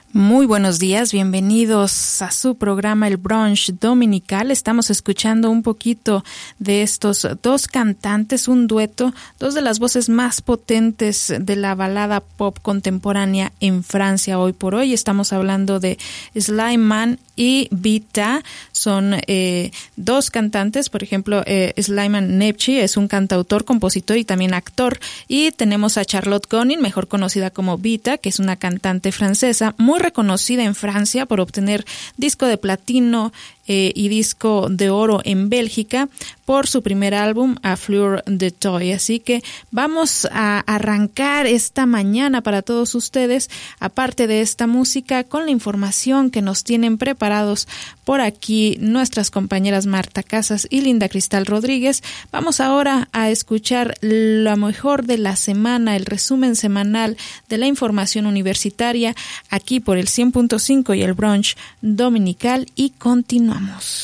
Muy buenos días, bienvenidos a su programa El Brunch Dominical. Estamos escuchando un poquito de estos dos cantantes, un dueto, dos de las voces más potentes de la balada pop contemporánea en Francia hoy por hoy. Estamos hablando de Slimane y Vita. Son dos cantantes, por ejemplo, Slimane Nepci es un cantautor, compositor y también actor. Y tenemos a Charlotte Gonin, mejor conocida como Vita, que es una cantante francesa muy reconocida en Francia por obtener disco de platino y disco de oro en Bélgica por su primer álbum, A Fleur de Toy. Así que vamos a arrancar esta mañana para todos ustedes, aparte de esta música, con la información que nos tienen preparados por aquí nuestras compañeras Marta Casas y Linda Cristal Rodríguez. Vamos ahora a escuchar lo mejor de la semana, el resumen semanal de la información universitaria, aquí por el 100.5 y el Brunch Dominical, y continuamos.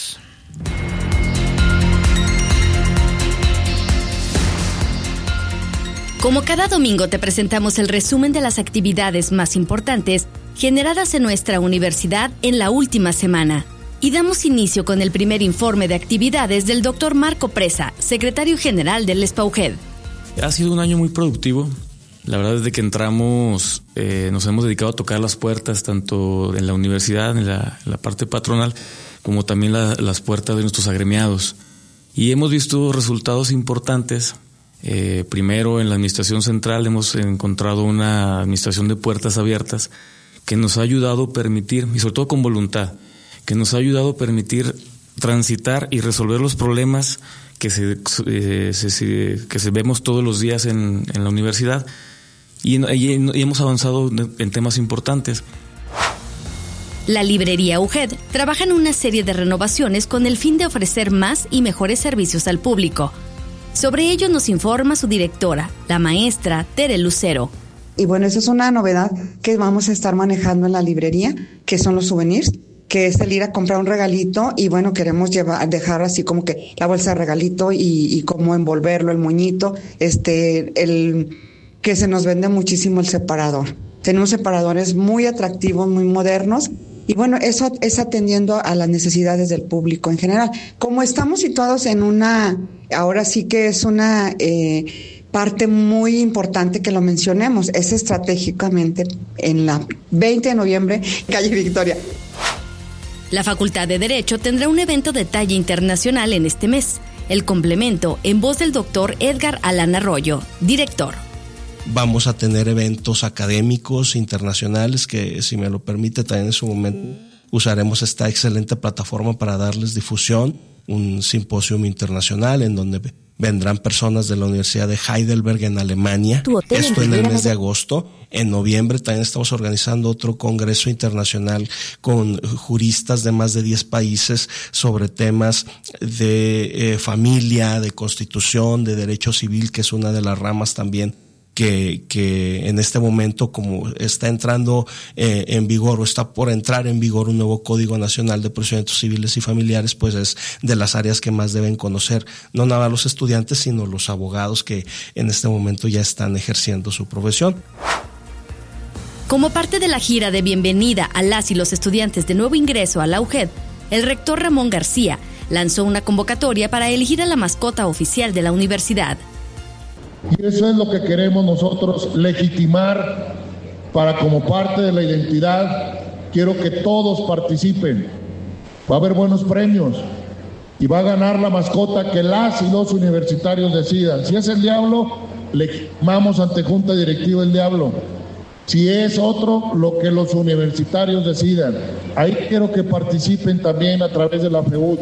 Como cada domingo te presentamos el resumen de las actividades más importantes generadas en nuestra universidad en la última semana. Y damos inicio con el primer informe de actividades del Dr. Marco Presa, secretario general del SPAUJED. Ha sido un año muy productivo. La verdad, desde que entramos nos hemos dedicado a tocar las puertas, tanto en la universidad, en la parte patronal, como también las puertas de nuestros agremiados. Y hemos visto resultados importantes. Primero, en la administración central hemos encontrado una administración de puertas abiertas que nos ha ayudado a permitir, y sobre todo con voluntad, que nos ha ayudado a permitir transitar y resolver los problemas que vemos todos los días en la universidad, y hemos avanzado en temas importantes. La librería UJED trabaja en una serie de renovaciones con el fin de ofrecer más y mejores servicios al público. Sobre ello nos informa su directora, la maestra Tere Lucero. Y bueno, esa es una novedad que vamos a estar manejando en la librería, que son los souvenirs, que es el ir a comprar un regalito y bueno, queremos dejar así como que la bolsa de regalito y cómo envolverlo, el moñito, que se nos vende muchísimo el separador. Tenemos separadores muy atractivos, muy modernos. Y bueno, eso es atendiendo a las necesidades del público en general. Como estamos situados ahora sí que es una parte muy importante que lo mencionemos, es estratégicamente en la 20 de noviembre, calle Victoria. La Facultad de Derecho tendrá un evento de talla internacional en este mes. El complemento en voz del doctor Edgar Alán Arroyo, director. Vamos a tener eventos académicos internacionales que, si me lo permite, también en su momento usaremos esta excelente plataforma para darles difusión. Un simposio internacional en donde vendrán personas de la Universidad de Heidelberg en Alemania. Esto en el mes de agosto. En noviembre también estamos organizando otro congreso internacional con juristas de más de 10 países sobre temas de familia, de constitución, de derecho civil, que es una de las ramas también que en este momento, como está entrando en vigor o está por entrar en vigor un nuevo Código Nacional de Procedimientos Civiles y Familiares, pues es de las áreas que más deben conocer, no nada los estudiantes, sino los abogados que en este momento ya están ejerciendo su profesión. Como parte de la gira de bienvenida a las y los estudiantes de nuevo ingreso a la UJED, el rector Ramón García lanzó una convocatoria para elegir a la mascota oficial de la universidad. Y eso es lo que queremos nosotros legitimar para, como parte de la identidad, quiero que todos participen. Va a haber buenos premios y va a ganar la mascota que las y los universitarios decidan. Si es el diablo, legitimamos ante Junta Directiva el diablo. Si es otro, lo que los universitarios decidan. Ahí quiero que participen también a través de la FEUD.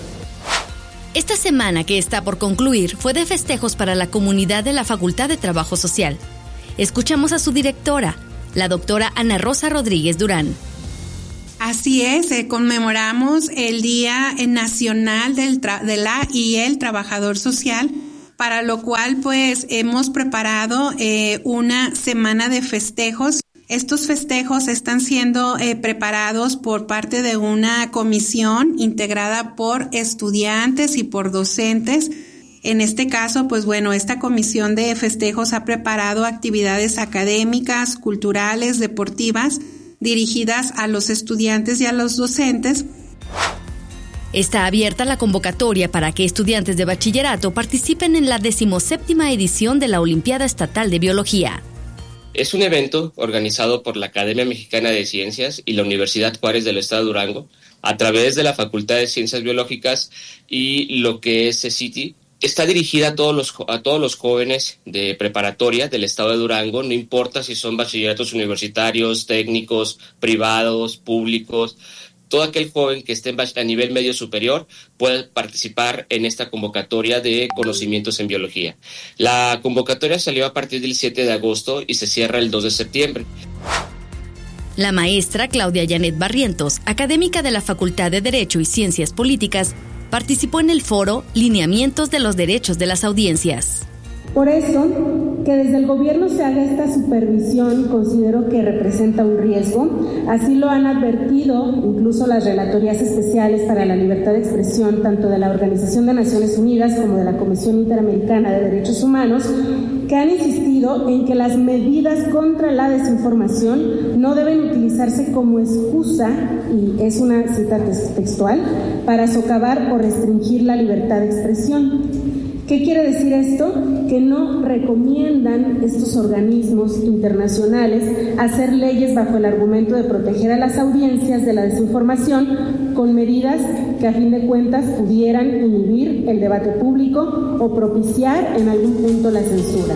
Esta semana que está por concluir fue de festejos para la comunidad de la Facultad de Trabajo Social. Escuchamos a su directora, la doctora Ana Rosa Rodríguez Durán. Así es, conmemoramos el Día Nacional de la y el Trabajador Social, para lo cual pues hemos preparado una semana de festejos. Estos festejos están siendo preparados por parte de una comisión integrada por estudiantes y por docentes. En este caso, pues bueno, esta comisión de festejos ha preparado actividades académicas, culturales, deportivas, dirigidas a los estudiantes y a los docentes. Está abierta la convocatoria para que estudiantes de bachillerato participen en la 17ª edición de la Olimpiada Estatal de Biología. Es un evento organizado por la Academia Mexicana de Ciencias y la Universidad Juárez del Estado de Durango a través de la Facultad de Ciencias Biológicas y lo que es CECITI. Está dirigida a todos los jóvenes de preparatoria del Estado de Durango, no importa si son bachilleratos universitarios, técnicos, privados, públicos. Todo aquel joven que esté a nivel medio superior puede participar en esta convocatoria de conocimientos en biología. La convocatoria salió a partir del 7 de agosto y se cierra el 2 de septiembre. La maestra Claudia Janet Barrientos, académica de la Facultad de Derecho y Ciencias Políticas, participó en el foro Lineamientos de los Derechos de las Audiencias. Por eso, que desde el gobierno se haga esta supervisión considero que representa un riesgo. Así lo han advertido incluso las relatorías especiales para la libertad de expresión, tanto de la Organización de Naciones Unidas como de la Comisión Interamericana de Derechos Humanos, que han insistido en que las medidas contra la desinformación no deben utilizarse como excusa, y es una cita textual, para socavar o restringir la libertad de expresión. ¿Qué quiere decir esto? Que no recomiendan estos organismos internacionales hacer leyes bajo el argumento de proteger a las audiencias de la desinformación con medidas que a fin de cuentas pudieran inhibir el debate público o propiciar en algún punto la censura.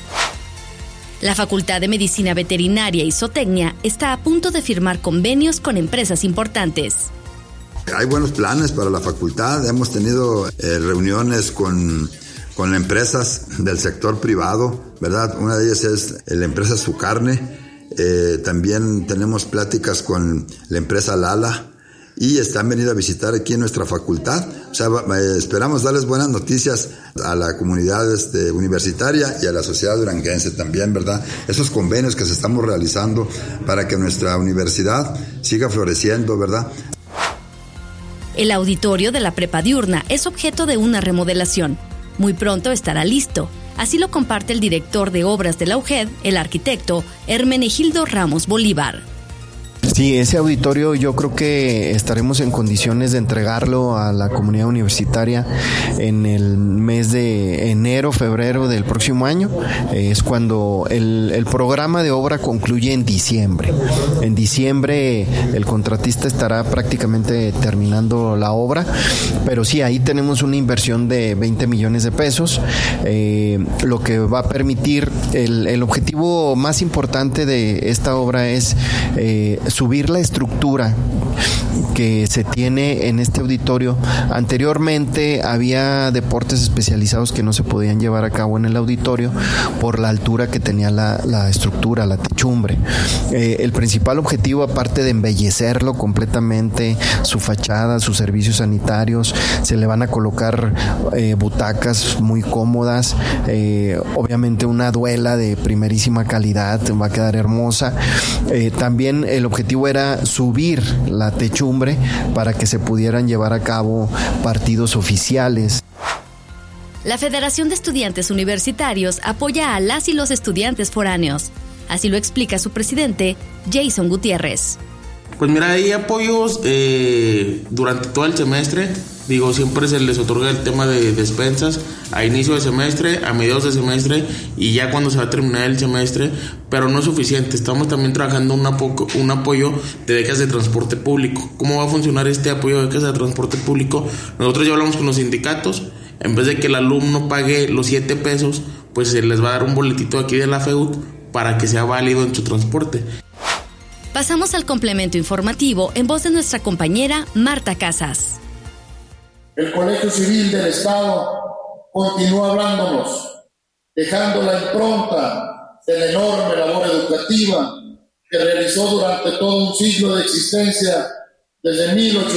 La Facultad de Medicina Veterinaria y Zootecnia está a punto de firmar convenios con empresas importantes. Hay buenos planes para la facultad. Hemos tenido reuniones con empresas del sector privado, ¿verdad? Una de ellas es la empresa Su Carne. También tenemos pláticas con la empresa Lala y han venido a visitar aquí en nuestra facultad. O sea, esperamos darles buenas noticias a la comunidad universitaria y a la sociedad duranguense también, ¿verdad? Esos convenios que se estamos realizando para que nuestra universidad siga floreciendo, ¿verdad? El auditorio de la prepa diurna es objeto de una remodelación. Muy pronto estará listo. Así lo comparte el director de obras de la UGED, el arquitecto Hermenegildo Ramos Bolívar. Sí, ese auditorio yo creo que estaremos en condiciones de entregarlo a la comunidad universitaria en el mes de enero, febrero del próximo año. Es cuando el programa de obra concluye en diciembre. En diciembre el contratista estará prácticamente terminando la obra, pero sí, ahí tenemos una inversión de 20 millones de pesos, lo que va a permitir, el objetivo más importante de esta obra es subir la estructura que se tiene en este auditorio. Anteriormente había deportes especializados que no se podían llevar a cabo en el auditorio por la altura que tenía la estructura, la techumbre. El principal objetivo, aparte de embellecerlo completamente, su fachada, sus servicios sanitarios, se le van a colocar butacas muy cómodas, obviamente una duela de primerísima calidad, va a quedar hermosa. También el objetivo era subir la techumbre para que se pudieran llevar a cabo partidos oficiales. La Federación de Estudiantes Universitarios apoya a las y los estudiantes foráneos. Así lo explica su presidente, Jason Gutiérrez. Pues mira, hay apoyos durante todo el semestre. Digo, siempre se les otorga el tema de despensas a inicio de semestre, a mediados de semestre y ya cuando se va a terminar el semestre, pero no es suficiente. Estamos también trabajando un apoyo de becas de transporte público. ¿Cómo va a funcionar este apoyo de becas de transporte público? Nosotros ya hablamos con los sindicatos. En vez de que el alumno pague los 7 pesos, pues se les va a dar un boletito aquí de la FEUT para que sea válido en su transporte. Pasamos al complemento informativo en voz de nuestra compañera Marta Casas. El Colegio Civil del Estado continúa hablándonos, dejando la impronta de la enorme labor educativa que realizó durante todo un siglo de existencia, desde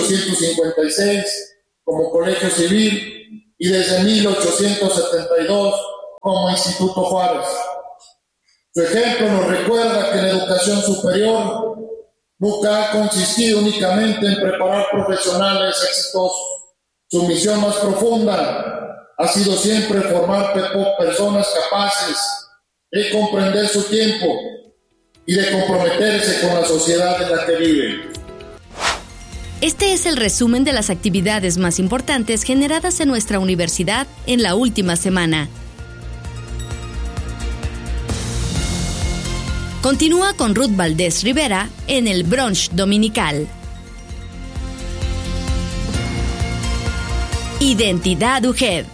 1856 como Colegio Civil y desde 1872 como Instituto Juárez. Su ejemplo nos recuerda que la educación superior nunca ha consistido únicamente en preparar profesionales exitosos. Su misión más profunda ha sido siempre formar personas capaces de comprender su tiempo, y de comprometerse con la sociedad en la que viven. Este es el resumen de las actividades más importantes generadas en nuestra universidad en la última semana. Continúa con Ruth Valdés Rivera en el Brunch Dominical. Identidad UGED.